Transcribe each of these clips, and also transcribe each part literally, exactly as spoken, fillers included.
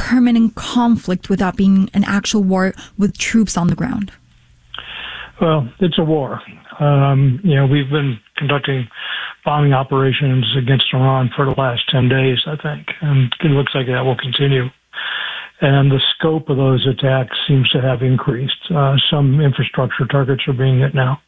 permanent conflict without being an actual war with troops on the ground? Well, it's a war. Um, you know, we've been conducting bombing operations against Iran for the last ten days, I think, and it looks like that will continue. And the scope of those attacks seems to have increased. Uh, some infrastructure targets are being hit now.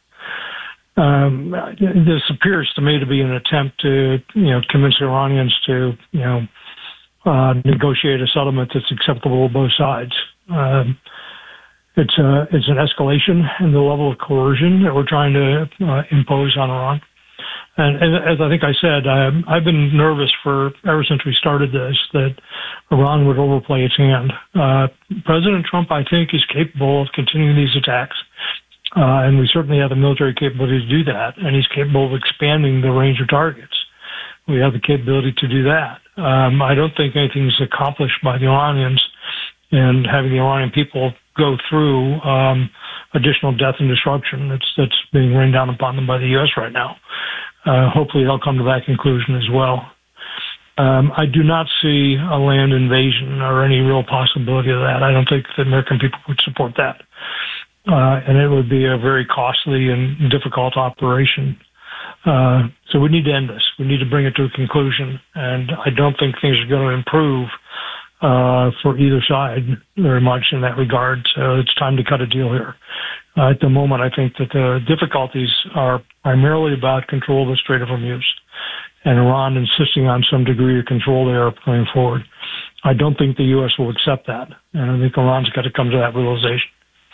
Um, this appears to me to be an attempt to, you know, convince the Iranians to, you know, uh, negotiate a settlement that's acceptable to both sides. Um, It's a, it's an escalation in the level of coercion that we're trying to uh, impose on Iran. And, and as I think I said, I, I've been nervous for ever since we started this that Iran would overplay its hand. Uh, President Trump, I think, is capable of continuing these attacks. Uh, and we certainly have the military capability to do that. And he's capable of expanding the range of targets. We have the capability to do that. Um, I don't think anything's accomplished by the Iranians in having the Iranian people go through um, additional death and destruction that's that's being rained down upon them by the U S right now. Uh, hopefully they'll come to that conclusion as well. Um, I do not see a land invasion or any real possibility of that. I don't think the American people would support that. Uh, and it would be a very costly and difficult operation. Uh, so we need to end this. We need to bring it to a conclusion. And I don't think things are going to improve Uh, for either side very much in that regard. So it's time to cut a deal here. Uh, at the moment, I think that the difficulties are primarily about control of the Strait of Hormuz and Iran insisting on some degree of control there going forward. I don't think the U S will accept that. And I think Iran's got to come to that realization.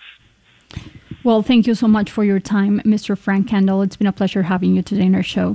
Well, thank you so much for your time, Mister Frank Kendall. It's been a pleasure having you today in our show.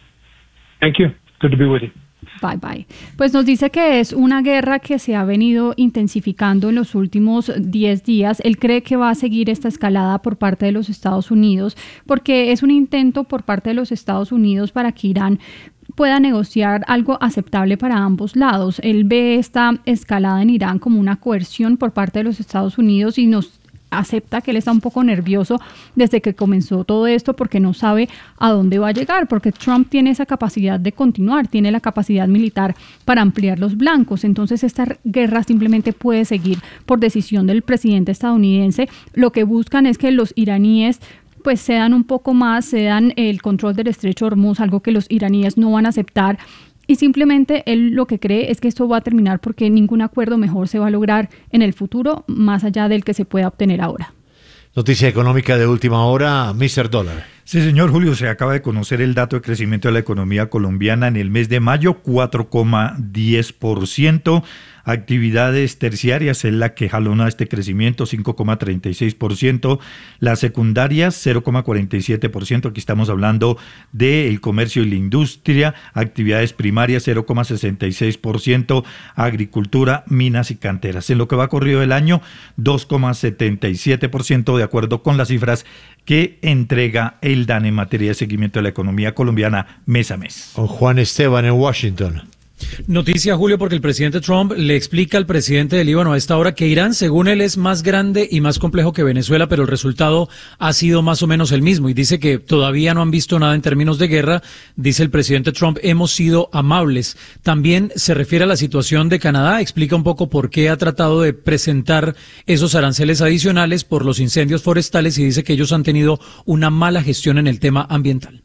Thank you. Good to be with you. Bye, bye. Pues nos dice que es una guerra que se ha venido intensificando en los últimos diez días. Él cree que va a seguir esta escalada por parte de los Estados Unidos porque es un intento por parte de los Estados Unidos para que Irán pueda negociar algo aceptable para ambos lados. Él ve esta escalada en Irán como una coerción por parte de los Estados Unidos y nos acepta que él está un poco nervioso desde que comenzó todo esto porque no sabe a dónde va a llegar, porque Trump tiene esa capacidad de continuar, tiene la capacidad militar para ampliar los blancos. Entonces esta guerra simplemente puede seguir por decisión del presidente estadounidense. Lo que buscan es que los iraníes pues cedan un poco más, cedan el control del estrecho de Hormuz, algo que los iraníes no van a aceptar. Y simplemente él lo que cree es que esto va a terminar porque ningún acuerdo mejor se va a lograr en el futuro, más allá del que se pueda obtener ahora. Noticia económica de última hora, mister Dólar. Sí, señor Julio, se acaba de conocer el dato de crecimiento de la economía colombiana en el mes de mayo, cuatro coma diez por ciento. Actividades terciarias es la que jalona este crecimiento, cinco coma treinta y seis por ciento. Las secundarias, cero coma cuarenta y siete por ciento. Aquí estamos hablando del comercio y la industria. Actividades primarias, cero coma sesenta y seis por ciento. Agricultura, minas y canteras. En lo que va corrido el año, dos coma setenta y siete por ciento de acuerdo con las cifras que entrega el D A N en materia de seguimiento de la economía colombiana mes a mes. Con Juan Esteban en Washington. Noticia, Julio, porque el presidente Trump le explica al presidente de Líbano a esta hora que Irán, según él, es más grande y más complejo que Venezuela, pero el resultado ha sido más o menos el mismo. Y dice que todavía no han visto nada en términos de guerra. Dice el presidente Trump, hemos sido amables. También se refiere a la situación de Canadá. Explica un poco por qué ha tratado de presentar esos aranceles adicionales por los incendios forestales y dice que ellos han tenido una mala gestión en el tema ambiental.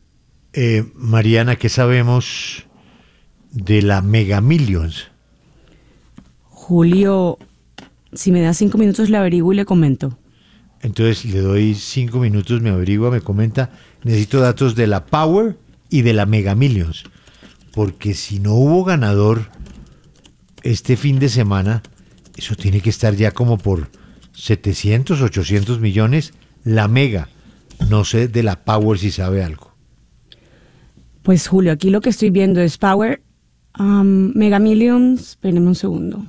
Eh, Mariana, ¿qué sabemos de la Mega Millions? Julio, si me da cinco minutos le averiguo y le comento. Entonces le doy cinco minutos, me averigua, me comenta. Necesito datos de la Power y de la Mega Millions, porque si no hubo ganador este fin de semana, eso tiene que estar ya como por setecientos, ochocientos millones. La Mega, no sé de la Power si sabe algo. Pues Julio, aquí lo que estoy viendo es Power, um, Mega Millions. Espérenme un segundo.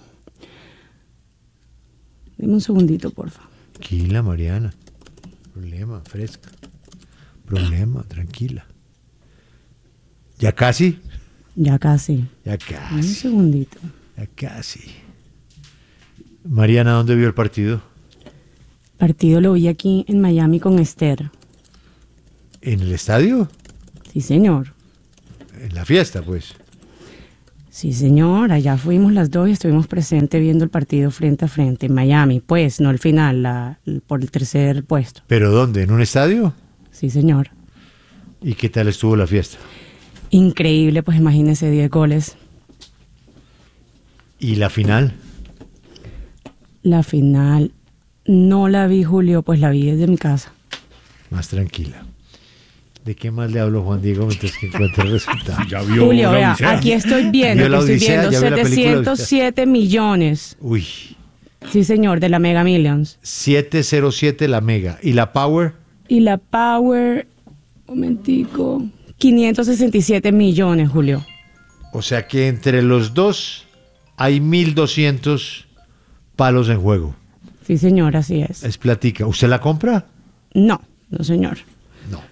Deme un segundito, porfa. Tranquila, Mariana. Problema, fresca. Problema, tranquila. ¿Ya casi? Ya casi. Ya casi. Un segundito. Ya casi. Mariana, ¿dónde vio el partido? Partido lo vi aquí en Miami con Esther. ¿En el estadio? Sí, señor. En la fiesta, pues. Sí, señor, allá fuimos las dos y estuvimos presentes viendo el partido frente a frente en Miami. Pues, no el final, la, por el tercer puesto. ¿Pero dónde? ¿En un estadio? Sí, señor. ¿Y qué tal estuvo la fiesta? Increíble, pues imagínese diez goles. ¿Y la final? La final no la vi, Julio, pues la vi desde mi casa. Más tranquila. ¿De qué más le hablo, Juan Diego, mientras que encuentre el resultado? Ya vio Julio, la vea, Odisea. aquí estoy viendo, ¿Vio la que estoy Odisea? viendo ¿Ya vio la película setecientos siete millones. Uy, Sí, señor, de la Mega Millions. setecientos siete la Mega. ¿Y la Power? Y la Power, momentico, quinientos sesenta y siete millones, Julio. O sea que entre los dos hay mil doscientos palos en juego. Sí, señor, así es. Es platica. ¿Usted la compra? No, no, señor. No.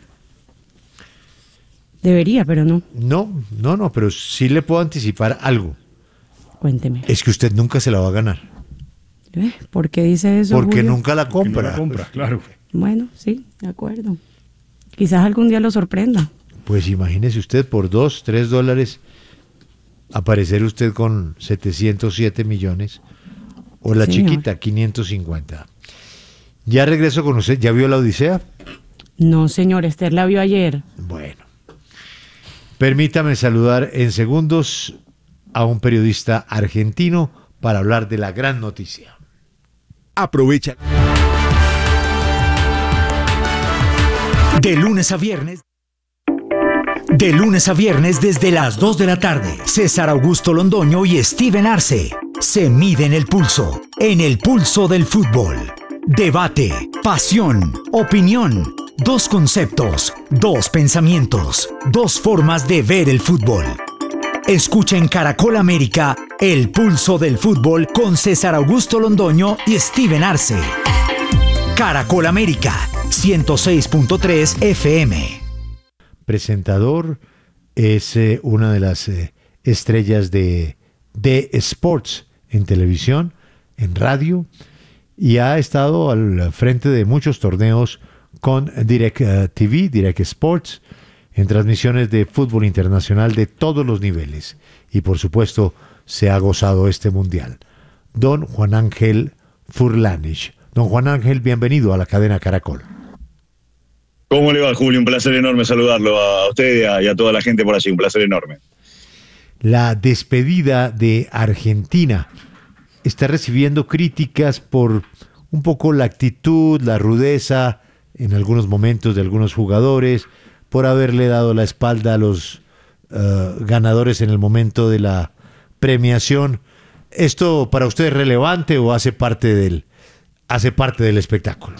Debería, pero no. No, no, no, pero sí le puedo anticipar algo. Cuénteme. Es que usted nunca se la va a ganar. ¿Eh? ¿Por qué dice eso, Porque Julio? nunca la Que no compra. la compra, claro. Bueno, sí, de acuerdo. Quizás algún día lo sorprenda. Pues imagínese usted por dos, tres dólares aparecer usted con setecientos siete millones o la Señor. chiquita quinientos cincuenta. Ya regreso con usted. ¿Ya vio la Odisea? No, señor, Esther la vio ayer. Bueno. Permítame saludar en segundos a un periodista argentino para hablar de la gran noticia. Aprovecha. De lunes a viernes. De lunes a viernes desde las dos de la tarde. César Augusto Londoño y Steven Arce se miden el pulso. En el pulso del fútbol. Debate, pasión, opinión. Dos conceptos, dos pensamientos, dos formas de ver el fútbol. Escucha en Caracol América el pulso del fútbol con César Augusto Londoño y Steven Arce. Caracol América, ciento seis punto tres F M. Presentador, es eh, una de las eh, estrellas de, de Sports en televisión, en radio, y ha estado al frente de muchos torneos con Direct uh, T V, Direct Sports, en transmisiones de fútbol internacional de todos los niveles. Y por supuesto, se ha gozado este mundial. Don Juan Ángel Furlanich. Don Juan Ángel, bienvenido a la cadena Caracol. ¿Cómo le va, Julio? Un placer enorme saludarlo a usted y a, y a toda la gente por allí. Un placer enorme. La despedida de Argentina está recibiendo críticas por un poco la actitud, la rudeza en algunos momentos de algunos jugadores, por haberle dado la espalda a los uh, ganadores en el momento de la premiación. ¿Esto para usted es relevante o hace parte del, hace parte del espectáculo?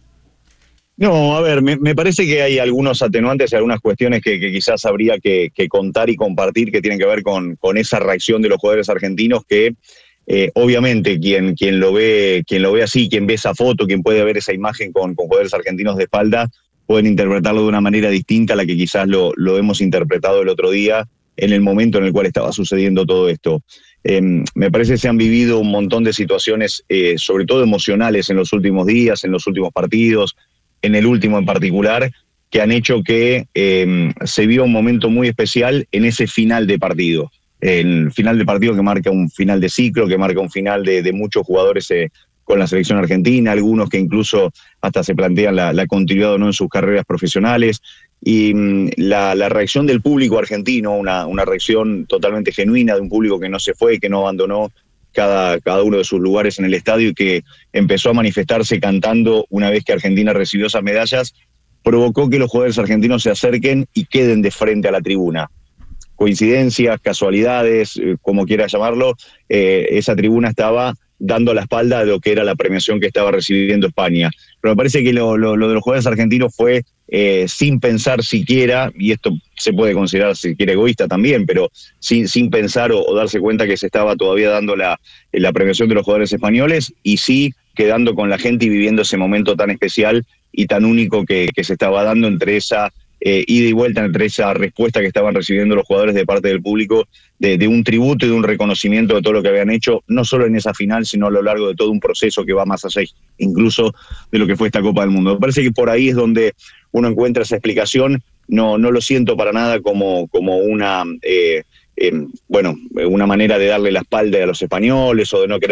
No, a ver, me, me parece que hay algunos atenuantes y algunas cuestiones que, que quizás habría que, que contar y compartir que tienen que ver con, con esa reacción de los jugadores argentinos que eh, obviamente quien, quien, lo ve, quien lo ve así, quien ve esa foto, quien puede ver esa imagen con, con jugadores argentinos de espalda, pueden interpretarlo de una manera distinta a la que quizás lo, lo hemos interpretado el otro día en el momento en el cual estaba sucediendo todo esto. Eh, me parece que se han vivido un montón de situaciones, eh, sobre todo emocionales en los últimos días, en los últimos partidos, en el último en particular, que han hecho que eh, se viva un momento muy especial en ese final de partido. El final de partido que marca un final de ciclo, que marca un final de, de muchos jugadores eh, con la selección argentina, algunos que incluso hasta se plantean la, la continuidad o no en sus carreras profesionales. Y mmm, la, la reacción del público argentino, una, una reacción totalmente genuina de un público que no se fue, que no abandonó Cada, cada uno de sus lugares en el estadio y que empezó a manifestarse cantando una vez que Argentina recibió esas medallas, provocó que los jugadores argentinos se acerquen y queden de frente a la tribuna. Coincidencias, casualidades, eh, como quiera llamarlo, eh, esa tribuna estaba dando la espalda a lo que era la premiación que estaba recibiendo España. Pero me parece que lo, lo, lo de los jugadores argentinos fue eh, sin pensar siquiera, y esto se puede considerar si quiere egoísta también, pero sin, sin pensar o, o darse cuenta que se estaba todavía dando la, la premiación de los jugadores españoles, y sí quedando con la gente y viviendo ese momento tan especial y tan único que, que se estaba dando entre esa eh, ida y vuelta, entre esa respuesta que estaban recibiendo los jugadores de parte del público, de, de un tributo y de un reconocimiento de todo lo que habían hecho, no solo en esa final, sino a lo largo de todo un proceso que va más allá incluso de lo que fue esta Copa del Mundo. Me parece que por ahí es donde uno encuentra esa explicación. No, no lo siento para nada como, como una, eh, eh, bueno, una manera de darle la espalda a los españoles o de no querer